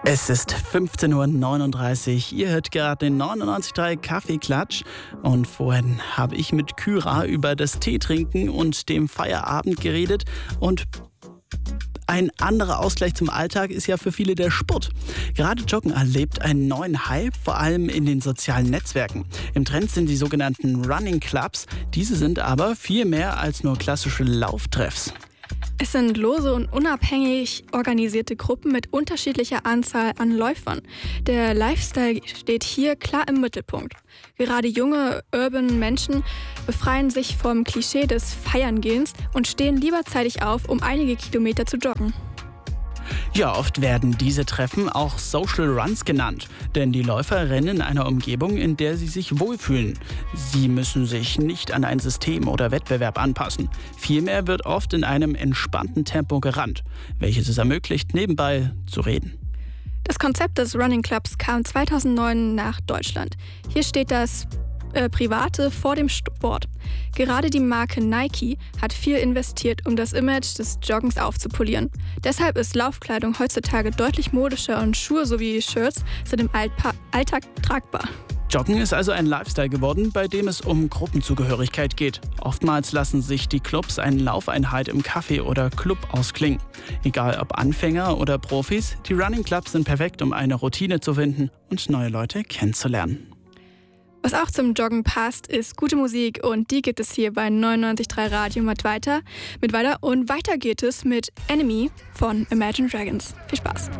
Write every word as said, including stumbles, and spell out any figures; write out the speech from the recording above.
Es ist fünfzehn Uhr neununddreißig. Ihr hört gerade den neunundneunzig Komma drei Kaffeeklatsch. Und vorhin habe ich mit Kyra über das Teetrinken und dem Feierabend geredet. Und ein anderer Ausgleich zum Alltag ist ja für viele der Sport. Gerade Joggen erlebt einen neuen Hype, vor allem in den sozialen Netzwerken. Im Trend sind die sogenannten Running Clubs. Diese sind aber viel mehr als nur klassische Lauftreffs. Es sind lose und unabhängig organisierte Gruppen mit unterschiedlicher Anzahl an Läufern. Der Lifestyle steht hier klar im Mittelpunkt. Gerade junge urban Menschen befreien sich vom Klischee des Feiern-Gehens und stehen lieber zeitig auf, um einige Kilometer zu joggen. Ja, oft werden diese Treffen auch Social Runs genannt, denn die Läufer rennen in einer Umgebung, in der sie sich wohlfühlen. Sie müssen sich nicht an ein System oder Wettbewerb anpassen. Vielmehr wird oft in einem entspannten Tempo gerannt, welches es ermöglicht, nebenbei zu reden. Das Konzept des Running Clubs kam zweitausendneun nach Deutschland. Hier steht das äh, Private vor dem Sport. Gerade die Marke Nike hat viel investiert, um das Image des Joggens aufzupolieren. Deshalb ist Laufkleidung heutzutage deutlich modischer und Schuhe sowie Shirts sind im Altpa- Alltag tragbar. Joggen ist also ein Lifestyle geworden, bei dem es um Gruppenzugehörigkeit geht. Oftmals lassen sich die Clubs eine Laufeinheit im Café oder Club ausklingen. Egal ob Anfänger oder Profis, die Running Clubs sind perfekt, um eine Routine zu finden und neue Leute kennenzulernen. Was auch zum Joggen passt, ist gute Musik und die gibt es hier bei neunundneunzig Komma drei Radio mit weiter, mit weiter und weiter geht es mit Enemy von Imagine Dragons. Viel Spaß!